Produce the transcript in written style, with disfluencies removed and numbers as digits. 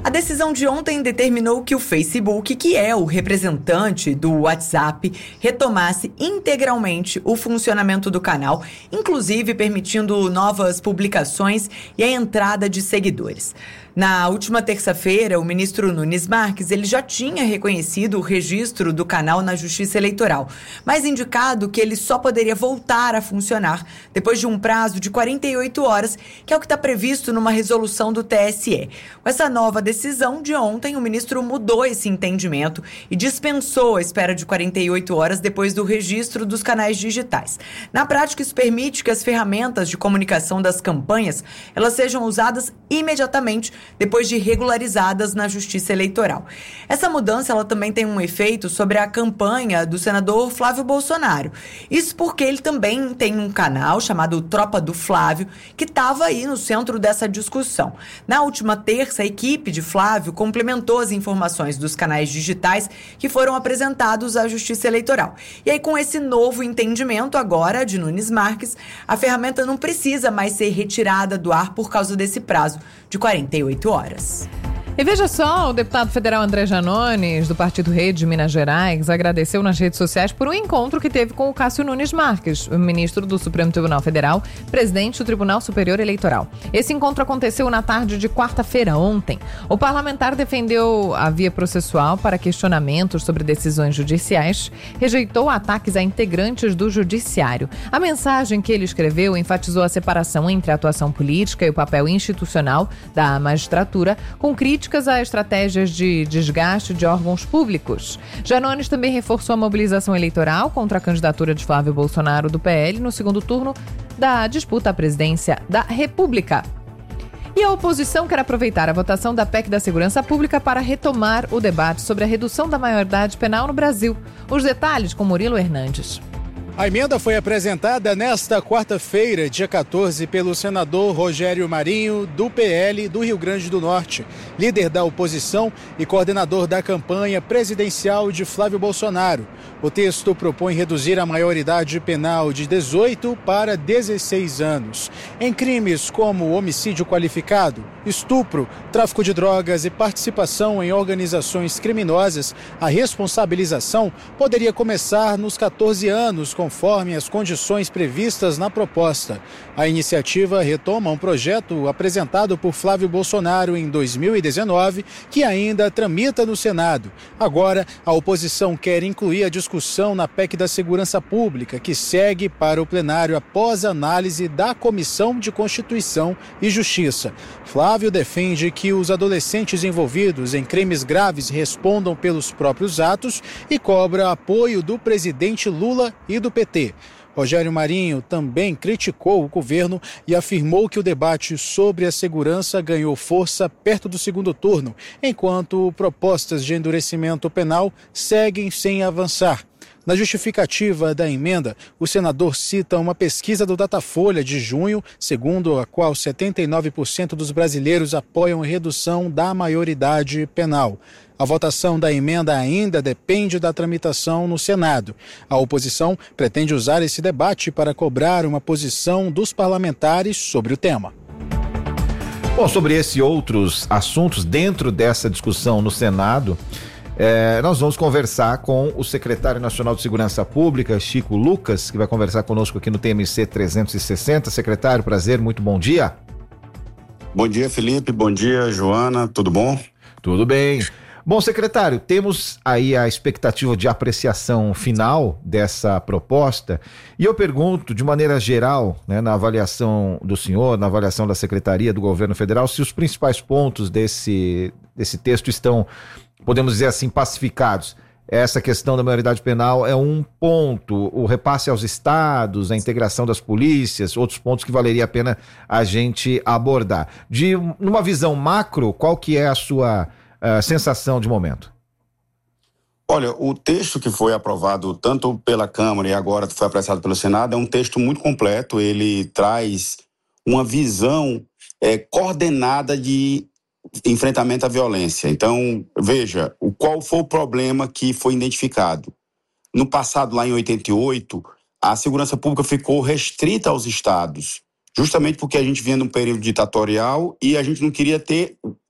A decisão de ontem determinou que o Facebook, que é o representante do WhatsApp, retomasse integralmente o funcionamento do canal, inclusive permitindo novas publicações e a entrada de seguidores. Na última terça-feira, o ministro Nunes Marques ele já tinha reconhecido o registro do canal na Justiça Eleitoral, mas indicado que ele só poderia voltar a funcionar depois de um prazo de 48 horas, que é o que está previsto numa resolução do TSE. Com essa nova decisão de ontem, o ministro mudou esse entendimento e dispensou a espera de 48 horas depois do registro dos canais digitais. Na prática, isso permite que as ferramentas de comunicação das campanhas elas sejam usadas imediatamente depois de regularizadas na Justiça Eleitoral. Essa mudança ela também tem um efeito sobre a campanha do senador Flávio Bolsonaro. Isso porque ele também tem um canal chamado Tropa do Flávio, que estava aí no centro dessa discussão. Na última terça, a equipe de Flávio complementou as informações dos canais digitais que foram apresentados à Justiça Eleitoral. E aí, com esse novo entendimento agora de Nunes Marques, a ferramenta não precisa mais ser retirada do ar por causa desse prazo de 48 horas. E veja só, o deputado federal André Janones, do Partido Rede de Minas Gerais, agradeceu nas redes sociais por um encontro que teve com o Cássio Nunes Marques, o ministro do Supremo Tribunal Federal, presidente do Tribunal Superior Eleitoral. Esse encontro aconteceu na tarde de quarta-feira, ontem. O parlamentar defendeu a via processual para questionamentos sobre decisões judiciais, rejeitou ataques a integrantes do judiciário. A mensagem que ele escreveu enfatizou a separação entre a atuação política e o papel institucional da magistratura, com críticas a estratégias de desgaste de órgãos públicos. Janones também reforçou a mobilização eleitoral contra a candidatura de Flávio Bolsonaro do PL no segundo turno da disputa à presidência da República. E a oposição quer aproveitar a votação da PEC da Segurança Pública para retomar o debate sobre a redução da maioridade penal no Brasil. Os detalhes com Murilo Hernandes. A emenda foi apresentada nesta quarta-feira, dia 14, pelo senador Rogério Marinho, do PL do Rio Grande do Norte, líder da oposição e coordenador da campanha presidencial de Flávio Bolsonaro. O texto propõe reduzir a maioridade penal de 18 para 16 anos. Em crimes como homicídio qualificado, estupro, tráfico de drogas e participação em organizações criminosas, a responsabilização poderia começar nos 14 anos, conforme as condições previstas na proposta. A iniciativa retoma um projeto apresentado por Flávio Bolsonaro em 2019, que ainda tramita no Senado. Agora, a oposição quer incluir a discussão na PEC da Segurança Pública, que segue para o plenário após análise da Comissão de Constituição e Justiça. Flávio defende que os adolescentes envolvidos em crimes graves respondam pelos próprios atos e cobra apoio do presidente Lula e do PT. Rogério Marinho também criticou o governo e afirmou que o debate sobre a segurança ganhou força perto do segundo turno, enquanto propostas de endurecimento penal seguem sem avançar. Na justificativa da emenda, o senador cita uma pesquisa do Datafolha de junho, segundo a qual 79% dos brasileiros apoiam a redução da maioridade penal. A votação da emenda ainda depende da tramitação no Senado. A oposição pretende usar esse debate para cobrar uma posição dos parlamentares sobre o tema. Bom, sobre esse e outros assuntos dentro dessa discussão no Senado, nós vamos conversar com o secretário nacional de Segurança Pública, Chico Lucas, que vai conversar conosco aqui no TMC 360. Secretário, prazer, muito bom dia. Bom dia, Felipe, bom dia, Joana, tudo bom? Tudo bem. Bom, secretário, temos aí a expectativa de apreciação final dessa proposta e eu pergunto, de maneira geral, né, na avaliação do senhor, na avaliação da Secretaria do Governo Federal, se os principais pontos desse texto estão, podemos dizer assim, pacificados. Essa questão da maioridade penal é um ponto, o repasse aos estados, a integração das polícias, outros pontos que valeria a pena a gente abordar. Numa visão macro, qual que é a sua sensação de momento? Olha, o texto que foi aprovado tanto pela Câmara e agora foi apreciado pelo Senado é um texto muito completo. Ele traz uma visão coordenada de enfrentamento à violência. Então, veja, qual foi o problema que foi identificado. No passado, lá em 88, a segurança pública ficou restrita aos estados, justamente porque a gente vinha num período ditatorial e a gente não queria ter